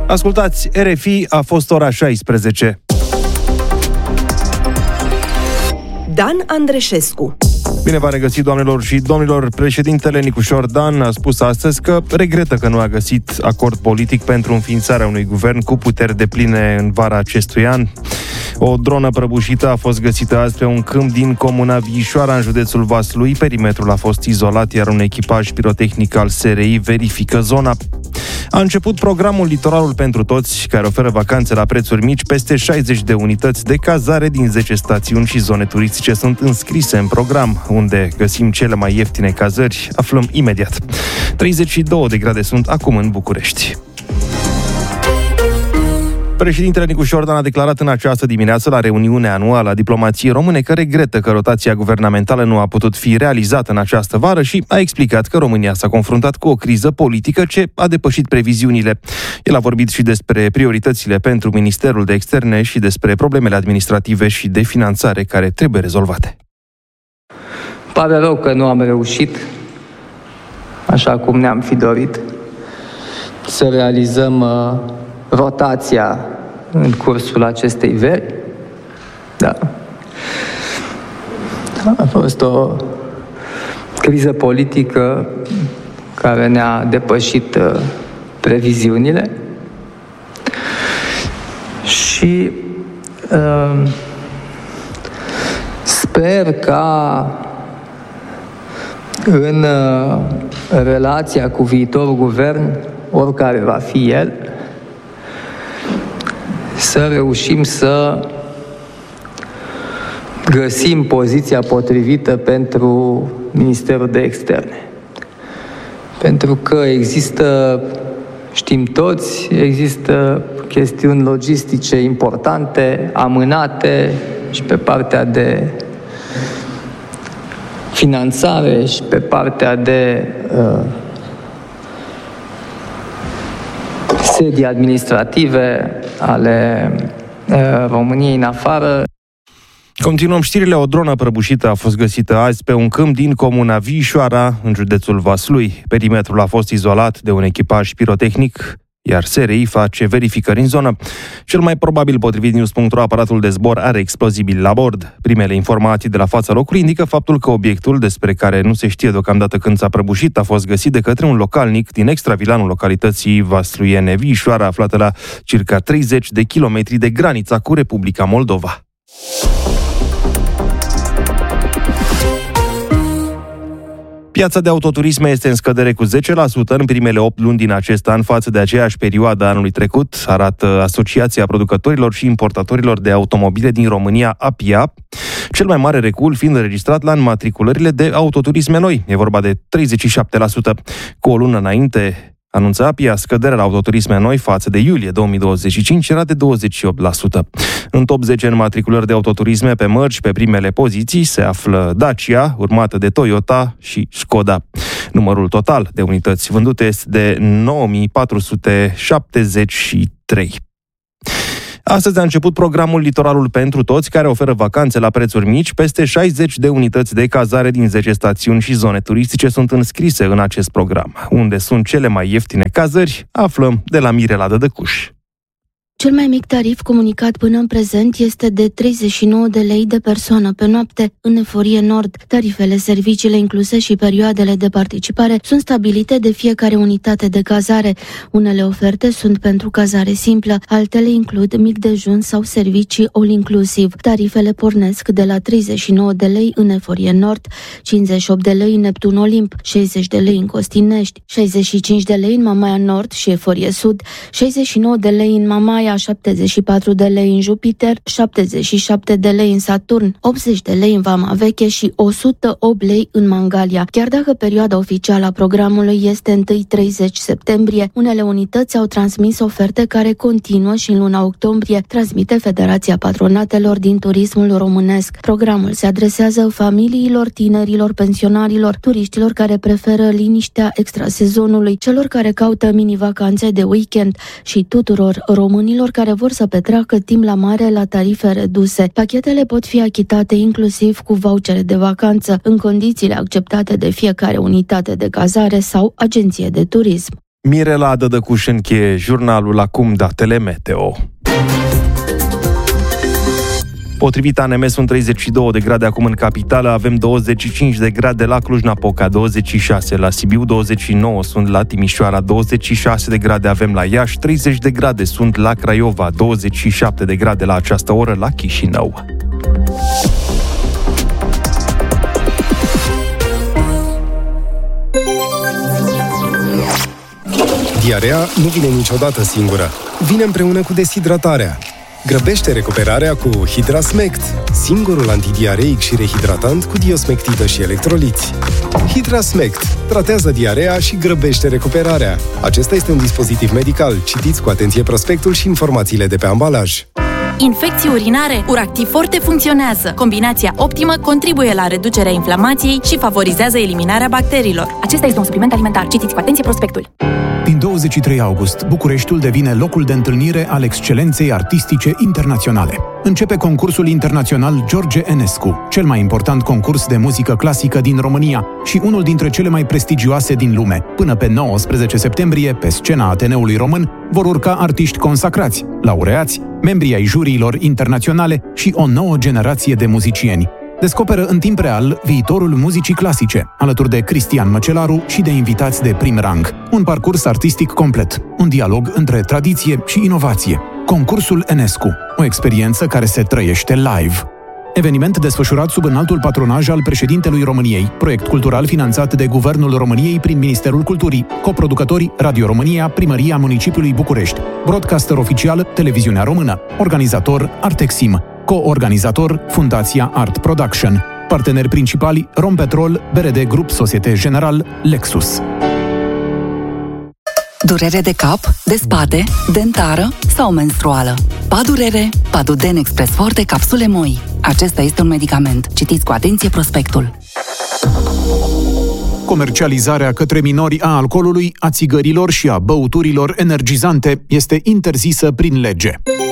Ascultați, RFI, a fost ora 16. Dan Andreșescu. Bine v-am regăsit, doamnelor și domnilor. Președintele Nicușor Dan a spus astăzi că regretă că nu a găsit acord politic pentru înființarea unui guvern cu puteri depline în vara acestui an. O dronă prăbușită a fost găsită azi pe un câmp din comuna Viișoara, în județul Vaslui. Perimetrul a fost izolat, iar un echipaj pirotehnic al SRI verifică zona. A început programul Litoralul pentru Toți, care oferă vacanțe la prețuri mici. Peste 60 de unități de cazare din 10 stațiuni și zone turistice sunt înscrise în program. Unde găsim cele mai ieftine cazări, aflăm imediat. 32 de grade sunt acum în București. Președintele Nicușor Dan a declarat în această dimineață la reuniunea anuală a diplomației române că regretă că rotația guvernamentală nu a putut fi realizată în această vară și a explicat că România s-a confruntat cu o criză politică ce a depășit previziunile. El a vorbit și despre prioritățile pentru Ministerul de Externe și despre problemele administrative și de finanțare care trebuie rezolvate. Pare rău că nu am reușit, așa cum ne-am fi dorit, să realizăm rotația în cursul acestei veri. Da. A fost o criză politică care ne-a depășit previziunile și sper ca în relația cu viitorul guvern, oricare va fi el, să reușim să găsim poziția potrivită pentru Ministerul de Externe. Pentru că există, știm toți, există chestiuni logistice importante, amânate și pe partea de finanțare și pe partea de sedii administrative ale României în afară. Continuăm știrile. O dronă prăbușită a fost găsită azi pe un câmp din comuna Viișoara, în județul Vaslui. Perimetrul a fost izolat de un echipaj pirotehnic, iar SRI face verificări în zonă. Cel mai probabil, potrivit News.ro, aparatul de zbor are explozibili la bord. Primele informații de la fața locului indică faptul că obiectul, despre care nu se știe deocamdată când s-a prăbușit, a fost găsit de către un localnic din extravilanul localității vasluiene Viișoara, aflată la circa 30 de kilometri de granița cu Republica Moldova. Piața de autoturisme este în scădere cu 10% în primele 8 luni din acest an față de aceeași perioadă anului trecut, arată Asociația Producătorilor și Importatorilor de Automobile din România, APIA, cel mai mare recul fiind înregistrat la înmatriculările de autoturisme noi. E vorba de 37%. Cu o lună înainte, anunța APIA, scăderea la autoturisme noi față de iulie 2025 era de 28%. În top 10 înmatriculări de autoturisme pe mărci, pe primele poziții, se află Dacia, urmată de Toyota și Skoda. Numărul total de unități vândute este de 9473. Astăzi a început programul Litoralul pentru Toți, care oferă vacanțe la prețuri mici. Peste 60 de unități de cazare din 10 stațiuni și zone turistice sunt înscrise în acest program. Unde sunt cele mai ieftine cazări, aflăm de la Mirela Dădăcuș. Cel mai mic tarif comunicat până în prezent este de 39 de lei de persoană pe noapte în Eforie Nord. Tarifele, serviciile incluse și perioadele de participare sunt stabilite de fiecare unitate de cazare. Unele oferte sunt pentru cazare simplă, altele includ mic dejun sau servicii all-inclusiv. Tarifele pornesc de la 39 de lei în Eforie Nord, 58 de lei în Neptun Olimp, 60 de lei în Costinești, 65 de lei în Mamaia Nord și Eforie Sud, 69 de lei în Mamaia, 74 de lei în Jupiter, 77 de lei în Saturn, 80 de lei în Vama Veche și 108 lei în Mangalia. Chiar dacă perioada oficială a programului este 1-30 septembrie, unele unități au transmis oferte care continuă și în luna octombrie, transmite Federația Patronatelor din Turismul Românesc. Programul se adresează familiilor, tinerilor, pensionarilor, turiștilor care preferă liniștea extrasezonului, celor care caută mini-vacanțe de weekend și tuturor românilor care vor să petreacă timp la mare la tarife reduse. Pachetele pot fi achitate inclusiv cu vouchere de vacanță, în condițiile acceptate de fiecare unitate de cazare sau agenție de turism. Mirela Dădăcuș încheie jurnalul, acum datele meteo. Potrivit ANM sunt 32 de grade acum în capitală, avem 25 de grade la Cluj-Napoca, 26 la Sibiu, 29 sunt la Timișoara, 26 de grade avem la Iași, 30 de grade sunt la Craiova, 27 de grade la această oră la Chișinău. Diarea nu vine niciodată singură. Vine împreună cu deshidratarea. Grăbește recuperarea cu Hidrasmect, singurul antidiareic și rehidratant cu diosmectită și electroliți. Hidrasmect tratează diarea și grăbește recuperarea. Acesta este un dispozitiv medical. Citiți cu atenție prospectul și informațiile de pe ambalaj. Infecții urinare, Uractiv Forte funcționează. Combinația optimă contribuie la reducerea inflamației și favorizează eliminarea bacteriilor. Acesta este un supliment alimentar. Citiți cu atenție prospectul. Din 23 august, Bucureștiul devine locul de întâlnire al excelenței artistice internaționale. Începe concursul internațional George Enescu, cel mai important concurs de muzică clasică din România și unul dintre cele mai prestigioase din lume. Până pe 19 septembrie, pe scena Ateneului Român, vor urca artiști consacrați, laureați, membrii ai juriilor internaționale și o nouă generație de muzicieni. Descoperă în timp real viitorul muzicii clasice, alături de Cristian Măcelaru și de invitați de prim rang. Un parcurs artistic complet, un dialog între tradiție și inovație. Concursul Enescu, o experiență care se trăiește live. Eveniment desfășurat sub înaltul patronaj al președintelui României, proiect cultural finanțat de Guvernul României prin Ministerul Culturii, coproducători Radio România, Primăria Municipiului București, broadcaster oficial Televiziunea Română, organizator Artexim, co-organizator Fundația Art Production, parteneri principali Rompetrol, BRD Grup Societe General, Lexus. Durere de cap, de spate, dentară sau menstruală? Padurere, Paduden Express Forte capsule moi. Acesta este un medicament. Citiți cu atenție prospectul. Comercializarea către minori a alcoolului, a țigărilor și a băuturilor energizante este interzisă prin lege.